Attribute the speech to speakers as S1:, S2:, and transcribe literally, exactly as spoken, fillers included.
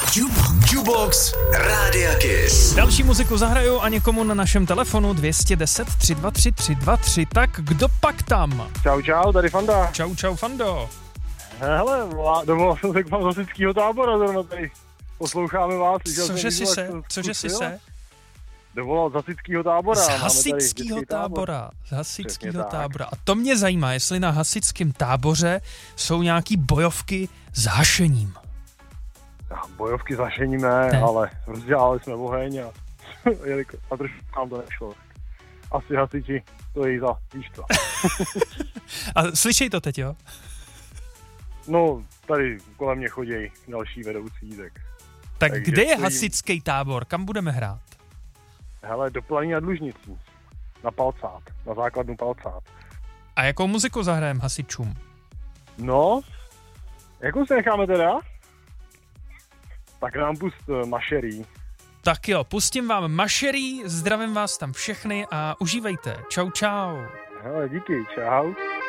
S1: Jukebox Rádia Kiss.
S2: Další muziku zahraju a někomu na našem telefonu dva jedna nula tři dva tři tři dva tři. Tak kdo pak tam?
S3: Čau, čau, tady Fanda.
S2: Čau, čau, Fando.
S3: Hele, dovolal jsem se k vám z hasičského tábora, zrovna tady posloucháme vás.
S2: Cože si se? Cože si se?
S3: Dovolal z hasičského tábora.
S2: Z hasičského tábora. Z hasičského tábora. A to mě zajímá, jestli na hasičském táboře jsou nějaký bojovky s hašením.
S3: Bojovky s hašením ne, ne. ale rozdělali jsme oheň a, a trošku nám to nešlo. Asi hasiči stojí za, víš co.
S2: A slyšej to teď, jo?
S3: No, tady kolem mě chodí další vedoucí, tak...
S2: Tak kde je hasičský tábor? Kam budeme hrát?
S3: Hele, do Planí nad Lužnicí. Na Palcát, na základnu Palcát.
S2: A jakou muziku zahrajem hasičům?
S3: No, jakou se necháme teda? Tak nám pust Mašerí.
S2: Tak jo, pustím vám Mašerí, zdravím vás tam všechny a užívejte. Čau, čau.
S3: Hele, díky, čau.